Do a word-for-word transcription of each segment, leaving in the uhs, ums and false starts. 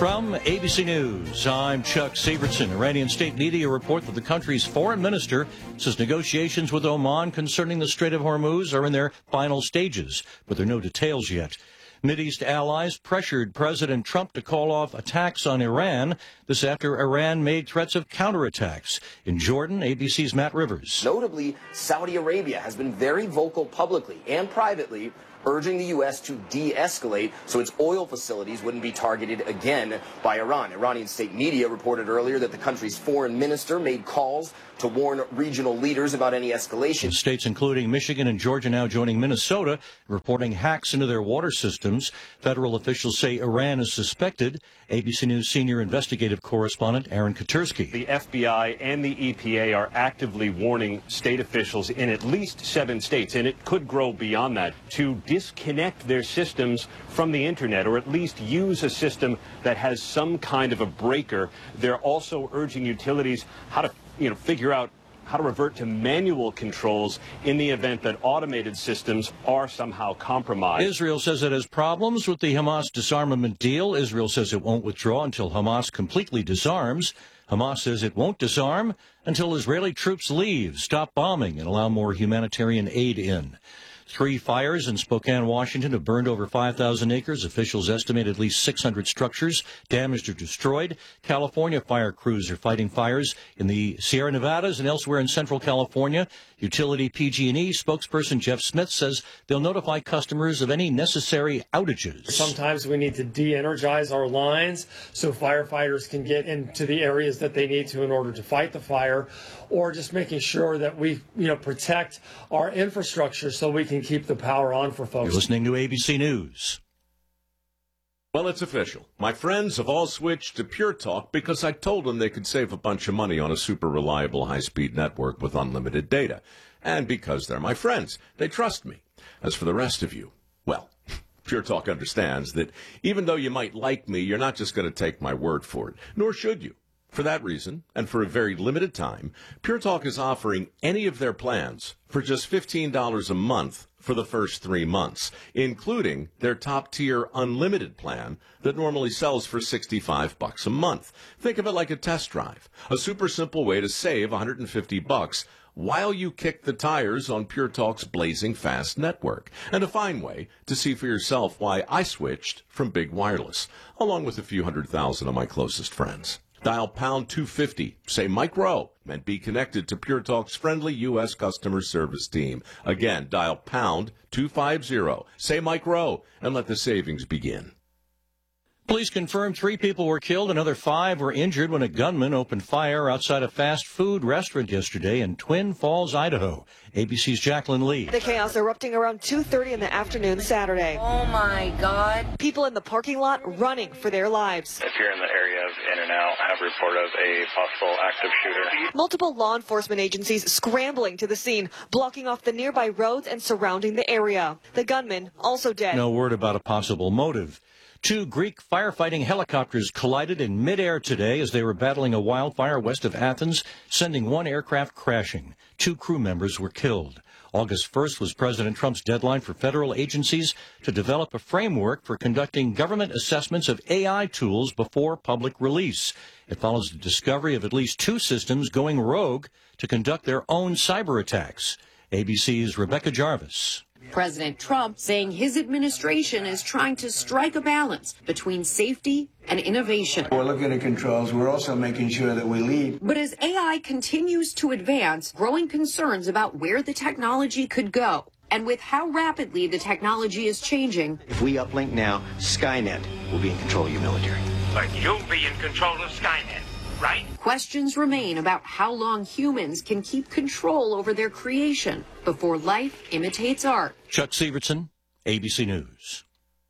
From A B C News, I'm Chuck Severson. Iranian state media report that the country's foreign minister says negotiations with Oman concerning the Strait of Hormuz are in their final stages, but there are no details yet. Mideast allies pressured President Trump to call off attacks on Iran. This after Iran made threats of counterattacks. In Jordan, A B C's Matt Rivers. Notably, Saudi Arabia has been very vocal publicly and privately, urging the U S to de-escalate so its oil facilities wouldn't be targeted again by Iran. Iranian state media reported earlier that the country's foreign minister made calls to warn regional leaders about any escalation. States including Michigan and Georgia now joining Minnesota, reporting hacks into their water systems. Federal officials say Iran is suspected. A B C News senior investigative correspondent Aaron Katursky. The F B I and the E P A are actively warning state officials in at least seven states, and it could grow beyond that, to disconnect their systems from the internet, or at least use a system that has some kind of a breaker. They're also urging utilities how to, you know, figure out how to revert to manual controls in the event that automated systems are somehow compromised. Israel says it has problems with the Hamas disarmament deal. Israel says it won't withdraw until Hamas completely disarms. Hamas says it won't disarm until Israeli troops leave, stop bombing, and allow more humanitarian aid in. Three fires in Spokane, Washington have burned over five thousand acres. Officials estimate at least six hundred structures damaged or destroyed. California fire crews are fighting fires in the Sierra Nevadas and elsewhere in central California. Utility P G and E spokesperson Jeff Smith says they'll notify customers of any necessary outages. Sometimes we need to de-energize our lines so firefighters can get into the areas that they need to in order to fight the fire, or just making sure that we, you know, protect our infrastructure so we can keep the power on for folks. You're listening to A B C News. Well, it's official. My friends have all switched to Pure Talk because I told them they could save a bunch of money on a super reliable high-speed network with unlimited data. And because they're my friends, they trust me. As for the rest of you, well, Pure Talk understands that even though you might like me, you're not just going to take my word for it, nor should you. For that reason, and for a very limited time, Pure Talk is offering any of their plans for just fifteen dollars a month for the first three months, including their top-tier unlimited plan that normally sells for sixty-five bucks a month. Think of it like a test drive, a super simple way to save one hundred fifty bucks while you kick the tires on Pure Talk's blazing fast network, and a fine way to see for yourself why I switched from Big Wireless, along with a few hundred thousand of my closest friends. Dial pound two fifty, say Mike Rowe, and be connected to Pure Talk's friendly U S customer service team. Again, dial pound two fifty, say Mike Rowe, and let the savings begin. Police confirmed three people were killed, another five were injured when a gunman opened fire outside a fast food restaurant yesterday in Twin Falls, Idaho. A B C's Jacqueline Lee. The chaos erupting around two thirty in the afternoon Saturday. Oh, my God. People in the parking lot running for their lives. If you're in the area of In-N-Out, have a report of a possible active shooter. Multiple law enforcement agencies scrambling to the scene, blocking off the nearby roads and surrounding the area. The gunman also dead. No word about a possible motive. Two Greek firefighting helicopters collided in midair today as they were battling a wildfire west of Athens, sending one aircraft crashing. Two crew members were killed. August first was President Trump's deadline for federal agencies to develop a framework for conducting government assessments of A I tools before public release. It follows the discovery of at least two systems going rogue to conduct their own cyber attacks. A B C's Rebecca Jarvis. President Trump saying his administration is trying to strike a balance between safety and innovation. We're looking at controls. We're also making sure that we lead. But as A I continues to advance, growing concerns about where the technology could go. And with how rapidly the technology is changing. If we uplink now, Skynet will be in control of your military. But you'll be in control of Skynet, right? Questions remain about how long humans can keep control over their creation before life imitates art. Chuck Severson, A B C News.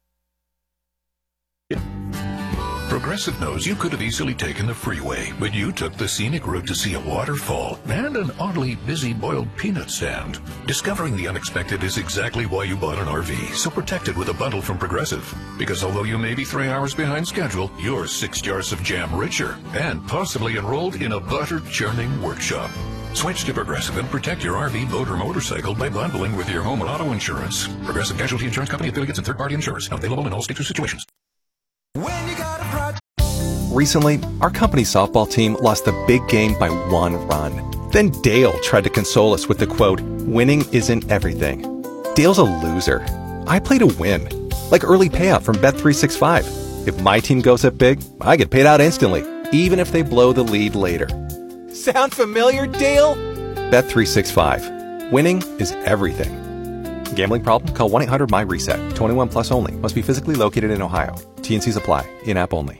Progressive knows you could have easily taken the freeway, but you took the scenic route to see a waterfall and an oddly busy boiled peanut stand. Discovering the unexpected is exactly why you bought an R V, so protect it with a bundle from Progressive. Because although you may be three hours behind schedule, you're six jars of jam richer and possibly enrolled in a butter-churning workshop. Switch to Progressive and protect your R V, boat, or motorcycle by bundling with your home and auto insurance. Progressive Casualty Insurance Company affiliates and third-party insurers. Not available in all states or situations. When you got a project Recently, our company softball team lost the big game by one run. Then Dale tried to console us with the quote, "Winning isn't everything." Dale's a loser. I play to win. Like early payout from Bet three sixty-five. If my team goes up big, I get paid out instantly, even if they blow the lead later. Sound familiar, Dale? Bet three sixty-five. Winning is everything. Gambling problem? Call one eight hundred M Y reset. twenty-one plus only. Must be physically located in Ohio. T and Cs apply. In-app only.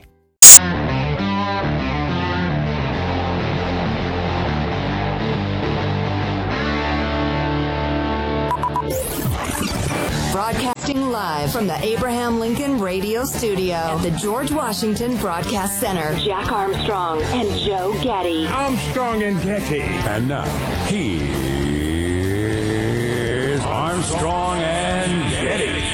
Broadcasting live from the Abraham Lincoln Radio Studio at the George Washington Broadcast Center. Jack Armstrong and Joe Getty. Armstrong and Getty. And now, here's Armstrong and Getty.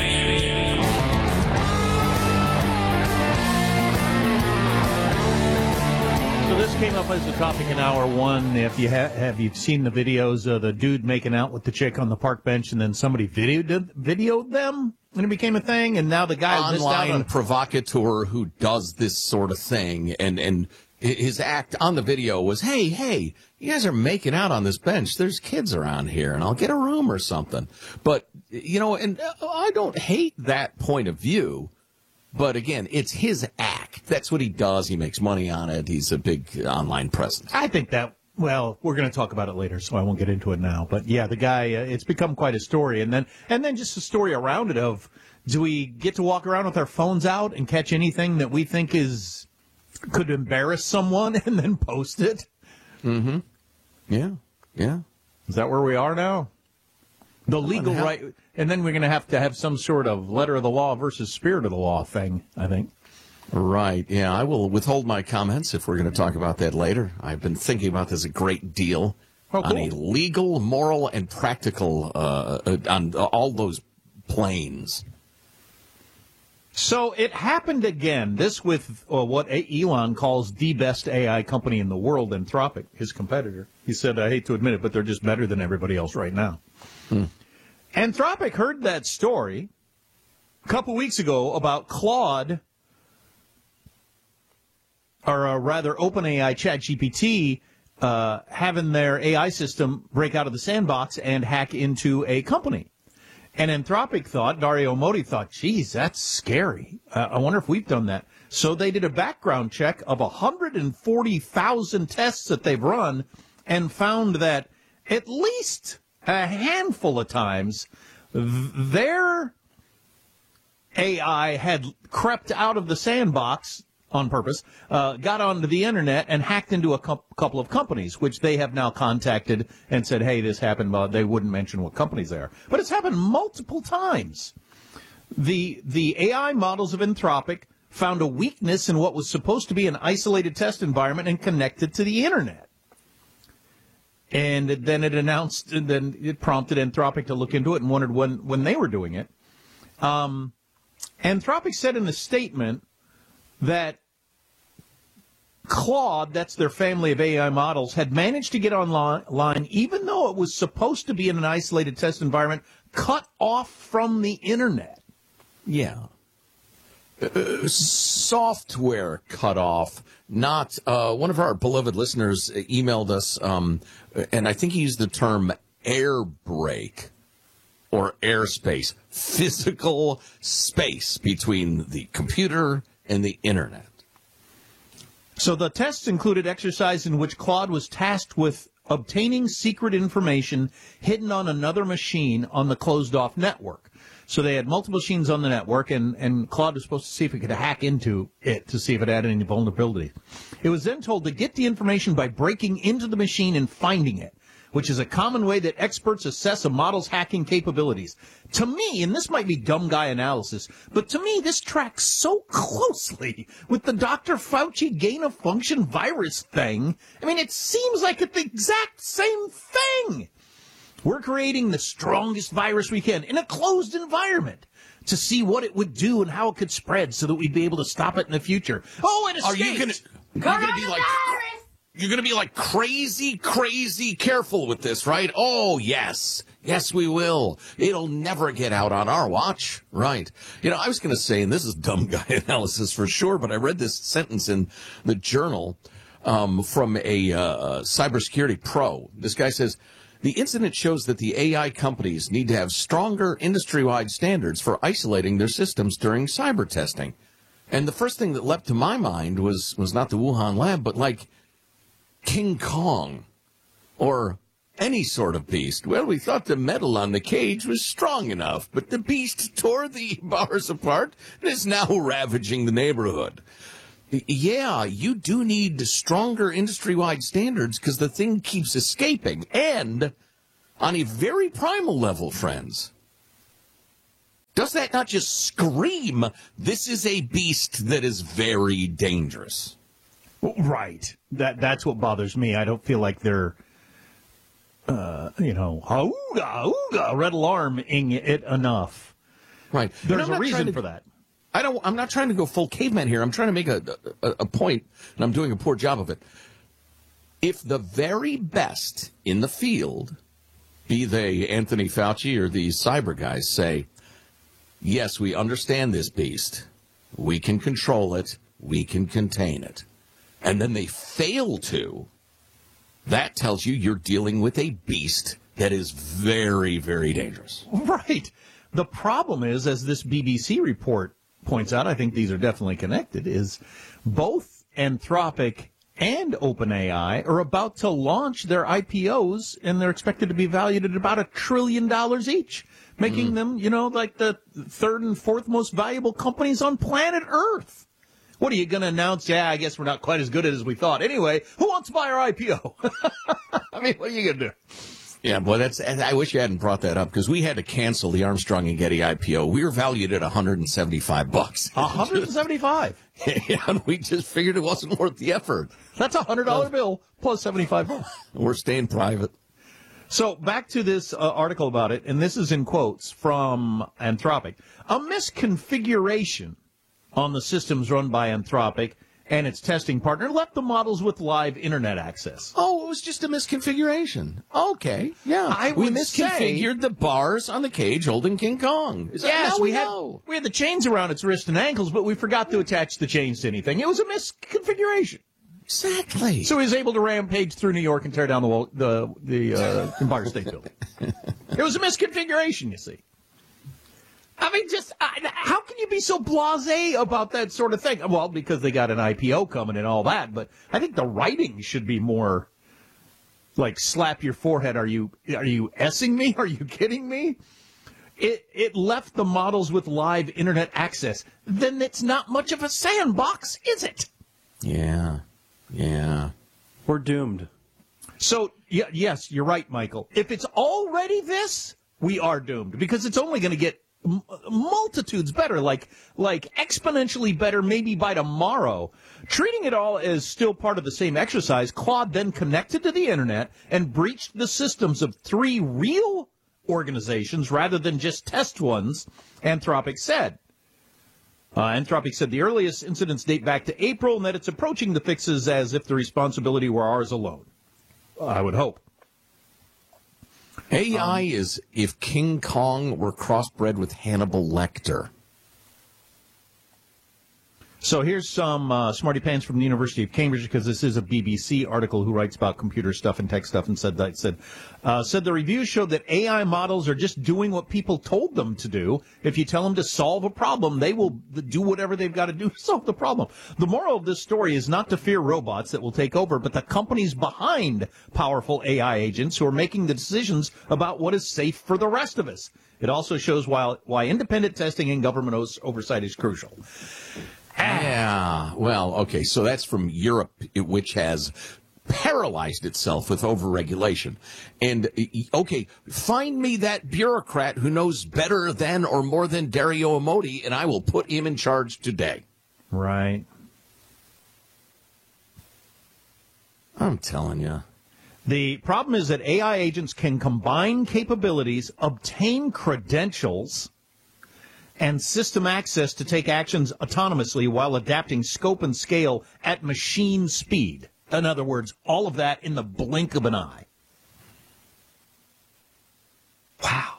So this came up as a topic in hour one. If you ha- have you seen the videos of the dude making out with the chick on the park bench, and then somebody videoed videoed them, and it became a thing, and now the guy missed out online on provocateur who does this sort of thing, and and his act on the video was, hey, hey, you guys are making out on this bench. There's kids around here, and I'll get a room or something. But, you know, and I don't hate that point of view. But again, it's his act. That's what he does. He makes money on it. He's a big online presence. I think that, well, we're going to talk about it later, so I won't get into it now. But yeah, the guy, uh, it's become quite a story. And then, and then just a story around it of, do we get to walk around with our phones out and catch anything that we think is, could embarrass someone and then post it? Mm-hmm. Yeah. Yeah. Is that where we are now? The legal how- right, and then we're going to have to have some sort of letter of the law versus spirit of the law thing, I think. Right. Yeah, I will withhold my comments if we're going to talk about that later. I've been thinking about this a great deal Oh, on cool. a legal, moral, and practical, uh, uh, on all those planes. So it happened again, this with uh, what Elon calls the best A I company in the world, Anthropic, his competitor. He said, I hate to admit it, but they're just better than everybody else right now. Hmm. Anthropic heard that story a couple weeks ago about Claude, or uh, rather OpenAI ChatGPT, uh, having their A I system break out of the sandbox and hack into a company. And Anthropic thought, Dario Modi thought, geez, that's scary. Uh, I wonder if we've done that. So they did a background check of one hundred forty thousand tests that they've run and found that at least a handful of times th- their A I had crept out of the sandbox on purpose, uh, got onto the internet and hacked into a co- couple of companies, which they have now contacted and said, hey, this happened, but they wouldn't mention what companies they are. But it's happened multiple times. The the A I models of Anthropic found a weakness in what was supposed to be an isolated test environment and connected to the internet. And then it announced, and then it prompted Anthropic to look into it and wondered when, when they were doing it. Um, Anthropic said in a statement that Claude, that's their family of A I models, had managed to get online even though it was supposed to be in an isolated test environment, cut off from the internet. Yeah. Uh, software cut off, not uh, one of our beloved listeners emailed us, um, and I think he used the term air brake or airspace, physical space between the computer and the internet. So the tests included exercise in which Claude was tasked with obtaining secret information hidden on another machine on the closed-off network. So they had multiple machines on the network, and, and Claude was supposed to see if it could hack into it to see if it had any vulnerability. It was then told to get the information by breaking into the machine and finding it, which is a common way that experts assess a model's hacking capabilities. To me, and this might be dumb guy analysis, but to me this tracks so closely with the Doctor Fauci gain-of-function virus thing. I mean, it seems like it's the exact same thing. We're creating the strongest virus we can in a closed environment to see what it would do and how it could spread so that we'd be able to stop it in the future. Oh, it escaped! Are you gonna, you're gonna be like... You're going to be like crazy, crazy careful with this, right? Oh, yes. Yes, we will. It'll never get out on our watch. Right. You know, I was going to say, and this is dumb guy analysis for sure, but I read this sentence in the Journal um, from a uh, cybersecurity pro. This guy says, the incident shows that the A I companies need to have stronger industry-wide standards for isolating their systems during cyber testing. And the first thing that leapt to my mind was, was not the Wuhan lab, but like King Kong or any sort of beast. Well, we thought the metal on the cage was strong enough, but the beast tore the bars apart and is now ravaging the neighborhood. Yeah, you do need stronger industry-wide standards because the thing keeps escaping. And on a very primal level, friends, does that not just scream, this is a beast that is very dangerous? Right. That That's what bothers me. I don't feel like they're, uh, you know, ooga, ooga, red alarming it enough. Right. There's a reason to, for that. I don't, I'm not trying to go full caveman here. I'm trying to make a, a, a point, and I'm doing a poor job of it. If the very best in the field, be they Anthony Fauci or these cyber guys, say, yes, we understand this beast, we can control it, we can contain it, and then they fail to, that tells you you're dealing with a beast that is very, very dangerous. Right. The problem is, as this B B C report points out, I think these are definitely connected, is both Anthropic and OpenAI are about to launch their I P Os, and they're expected to be valued at about a trillion dollars each, making mm. them, you know, like the third and fourth most valuable companies on planet Earth. What are you going to announce? Yeah, I guess we're not quite as good as we thought. Anyway, who wants to buy our I P O? I mean, what are you going to do? Yeah, boy, that's. I wish you hadn't brought that up because we had to cancel the Armstrong and Getty I P O. We were valued at one hundred seventy-five bucks. one hundred seventy-five. Yeah, and we just figured it wasn't worth the effort. That's a one hundred dollar bill plus seventy-five bucks. We're staying private. So back to this uh, article about it, and this is in quotes from Anthropic. A misconfiguration on the systems run by Anthropic and its testing partner left the models with live internet access. Oh, it was just a misconfiguration. Okay, yeah. I we would misconfigured say, the bars on the cage holding King Kong. Is yes, that, we, we had know. we had the chains around its wrist and ankles, but we forgot to attach the chains to anything. It was a misconfiguration. Exactly. So he was able to rampage through New York and tear down the wall, the the uh, Empire State Building. It was a misconfiguration, you see. I mean, just uh, how can you be so blasé about that sort of thing? Well, because they got an I P O coming and all that, but I think the writing should be more like slap your forehead. Are you are you essing me? Are you kidding me? It it left the models with live internet access. Then it's not much of a sandbox, is it? Yeah, yeah. We're doomed. So yeah, yes, you're right, Michael. If it's already this, we are doomed because it's only going to get multitudes better, like like exponentially better maybe by tomorrow. Treating it all as still part of the same exercise, Claude then connected to the internet and breached the systems of three real organizations rather than just test ones, Anthropic said. Uh, Anthropic said the earliest incidents date back to April and that it's approaching the fixes as if the responsibility were ours alone. I would hope. A I um, is if King Kong were crossbred with Hannibal Lecter. So here's some uh, smarty pants from the University of Cambridge, because this is a B B C article who writes about computer stuff and tech stuff, and said that said uh, said the reviews showed that A I models are just doing what people told them to do. If you tell them to solve a problem, they will do whatever they've got to do to solve the problem. The moral of this story is not to fear robots that will take over, but the companies behind powerful A I agents who are making the decisions about what is safe for the rest of us. It also shows why why independent testing and government oversight is crucial. Yeah, well, okay, so that's from Europe, which has paralyzed itself with overregulation. And, okay, find me that bureaucrat who knows better than or more than Dario Amodei, and I will put him in charge today. Right. I'm telling you. The problem is that A I agents can combine capabilities, obtain credentials, and system access to take actions autonomously while adapting scope and scale at machine speed. In other words, all of that in the blink of an eye. Wow.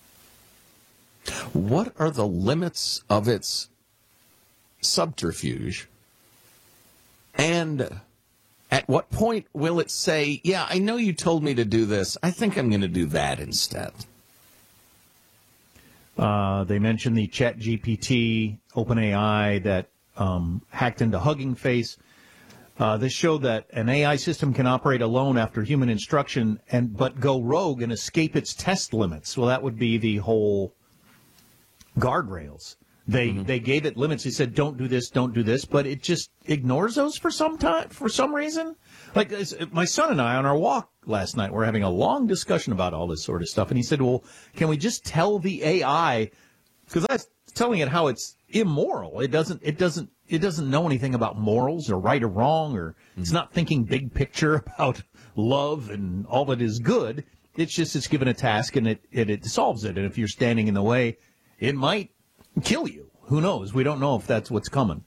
What are the limits of its subterfuge? And at what point will it say, yeah, I know you told me to do this. I think I'm going to do that instead? Uh, they mentioned the ChatGPT, OpenAI that um, hacked into Hugging Face. Uh, this showed that an A I system can operate alone after human instruction, and but go rogue and escape its test limits. Well, that would be the whole guardrails. They mm-hmm. they gave it limits. They said, don't do this, don't do this, but it just ignores those for some time, for some reason. Like my son and I on our walk last night, we're having a long discussion about all this sort of stuff, and he said, well, can we just tell the A I, because I was telling it how it's immoral. It doesn't it doesn't it doesn't know anything about morals or right or wrong, or mm-hmm. it's not thinking big picture about love and all that is good. It's just it's given a task and it it, it solves it. And if you're standing in the way, it might kill you. Who knows? We don't know if that's what's coming.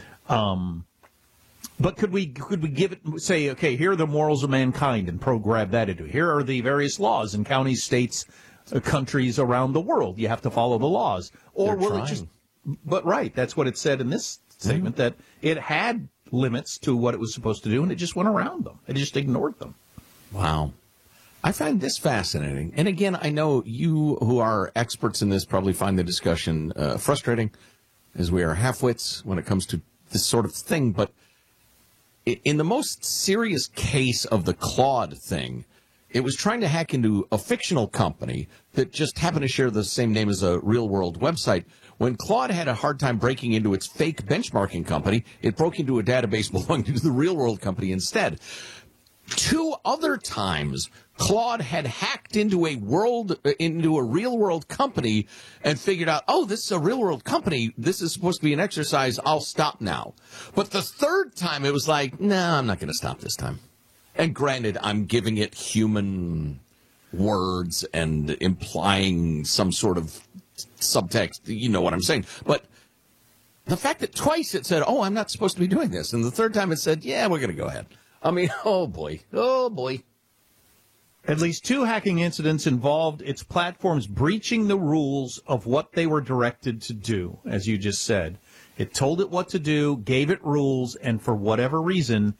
Um, but could we could we give it, say, okay, here are the morals of mankind and program that into it. Here are the various laws in counties, states, uh, countries around the world. You have to follow the laws. Or They're will trying. it just, but right, that's what it said in this statement, mm-hmm. that it had limits to what it was supposed to do, and it just went around them. It just ignored them. Wow. I find this fascinating. And again, I know you who are experts in this probably find the discussion uh, frustrating, as we are half-wits when it comes to this sort of thing. But in the most serious case of the Claude thing, it was trying to hack into a fictional company that just happened to share the same name as a real-world website. When Claude had a hard time breaking into its fake benchmarking company, it broke into a database belonging to the real-world company instead. Two other times, Claude had hacked into a world, into a real-world company and figured out, oh, this is a real-world company. This is supposed to be an exercise. I'll stop now. But the third time, it was like, no, nah, I'm not going to stop this time. And granted, I'm giving it human words and implying some sort of subtext. You know what I'm saying. But the fact that twice it said, oh, I'm not supposed to be doing this, and the third time it said, yeah, we're going to go ahead. I mean, oh, boy. Oh, boy. At least two hacking incidents involved its platforms breaching the rules of what they were directed to do, as you just said. It told it what to do, gave it rules, and for whatever reason,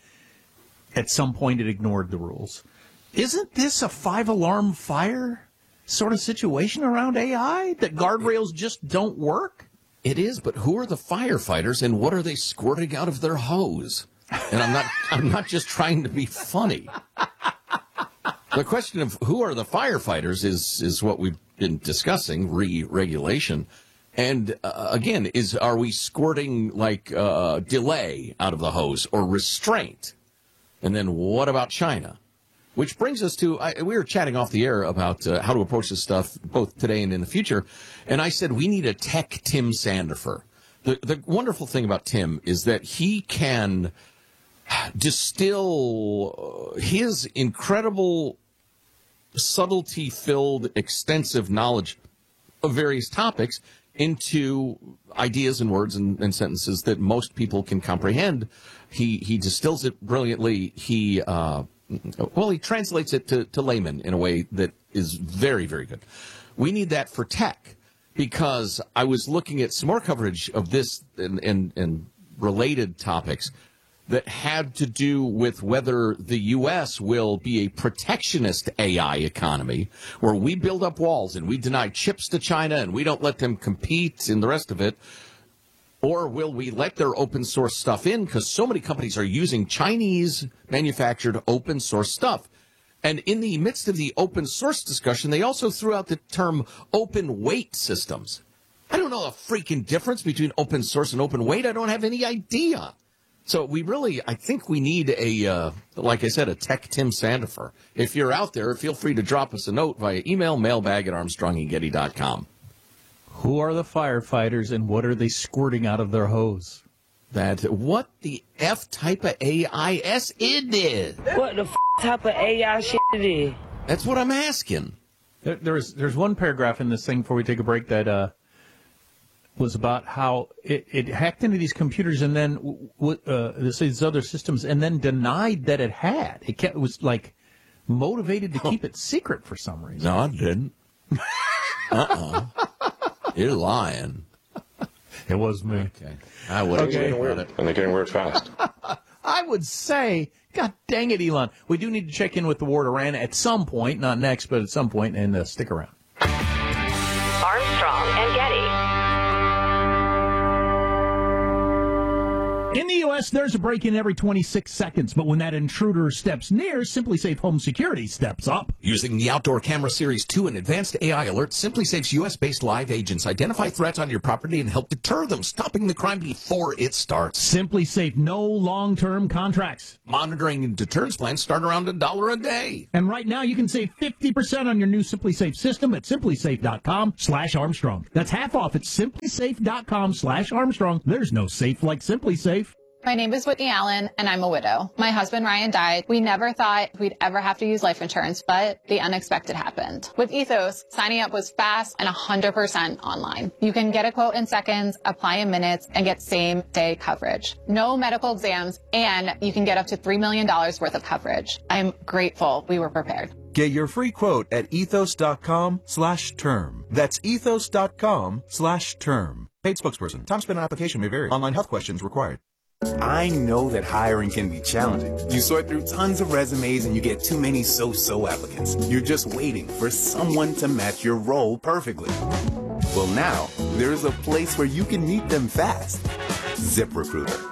at some point it ignored the rules. Isn't this a five-alarm fire sort of situation around A I, that guardrails just don't work? It is, but who are the firefighters, and what are they squirting out of their hose? And I'm not I'm not just trying to be funny. The question of who are the firefighters is is what we've been discussing, re-regulation. And uh, again, is are we squirting like uh, delay out of the hose or restraint? And then what about China? Which brings us to, I, we were chatting off the air about uh, how to approach this stuff both today and in the future. And I said we need a tech Tim Sandifer. The, the wonderful thing about Tim is that he can distill his incredible subtlety-filled, extensive knowledge of various topics into ideas and words and, and sentences that most people can comprehend. He he distills it brilliantly. He uh, well, he translates it to, to layman in a way that is very, very good. We need that for tech, because I was looking at some more coverage of this and, and, and related topics that had to do with whether the U S will be a protectionist A I economy, where we build up walls and we deny chips to China and we don't let them compete and the rest of it, or will we let their open source stuff in, because so many companies are using Chinese manufactured open source stuff. And in the midst of the open source discussion, they also threw out the term open weight systems. I don't know the freaking difference between open source and open weight. I don't have any idea. So we really, I think we need a, uh, like I said, a tech Tim Sandifer. If you're out there, feel free to drop us a note via email, mailbag at armstrong and getty dot com. Who are the firefighters and what are they squirting out of their hose? That, what the F type of A I S it is? What the f type of A I shit it is? That's what I'm asking. There, there's, there's one paragraph in this thing before we take a break that, uh, was about how it, it hacked into these computers and then w- uh, these other systems and then denied that it had. It, kept, it was like motivated to keep it secret for some reason. No, it didn't. Uh-uh. You're lying. It was me. Okay. I would have Okay. okay. it. And they're getting weird fast. I would say, God dang it, Elon. We do need to check in with the war to Iran at some point, not next, but at some point, and uh, stick around. Armstrong and Getty. In the U S, there's a break-in every twenty-six seconds, but when that intruder steps near, SimpliSafe Home Security steps up. Using the Outdoor Camera Series two and advanced A I alerts, SimpliSafe's U S-based live agents identify threats on your property and help deter them, stopping the crime before it starts. SimpliSafe, no long-term contracts. Monitoring and deterrence plans start around a dollar a day. And right now, you can save fifty percent on your new SimpliSafe system at SimpliSafe.com slash Armstrong. That's half off at SimpliSafe.com slash Armstrong. There's no safe like SimpliSafe. My name is Whitney Allen, and I'm a widow. My husband, Ryan, died. We never thought we'd ever have to use life insurance, but the unexpected happened. With Ethos, signing up was fast and one hundred percent online. You can get a quote in seconds, apply in minutes, and get same-day coverage. No medical exams, and you can get up to three million dollars worth of coverage. I'm grateful we were prepared. Get your free quote at ethos.com slash term. That's ethos.com slash term. Paid spokesperson. Time spent on application may vary. Online health questions required. I know that hiring can be challenging. You sort through tons of resumes and you get too many so-so applicants. You're just waiting for someone to match your role perfectly. Well, now, there's a place where you can meet them fast. ZipRecruiter.